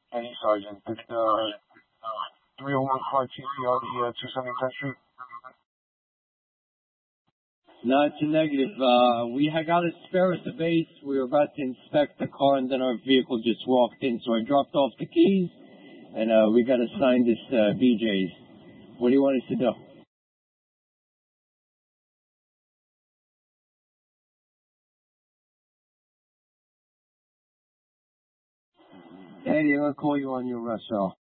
Hey, Sergeant. Did 301 car TCR the 270 10th Street? No, it's a negative. We had got a spare at the base. We were about to inspect the car, and then our vehicle just walked in. So I dropped off the keys, and we got assigned this BJ's. What do you want us to do? Eddie, I'm going to call you on your cell.